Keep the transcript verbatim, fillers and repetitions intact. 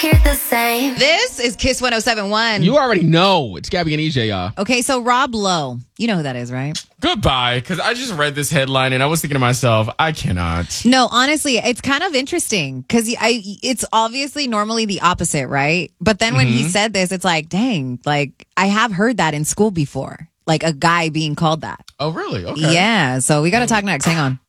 hear the same. This is Kiss one oh seven point one. You already know. It's Gabby and E J, y'all. Okay, so Rob Lowe. You know who that is, right? Goodbye, because I just read this headline and I was thinking to myself, I cannot. No, honestly, it's kind of interesting because I it's obviously normally the opposite, right? But then when Mm-hmm. he said this, it's like, dang, like I have heard that in school before. Like a guy being called that. Oh, really? Okay. Yeah, so we got to talk next. Hang on.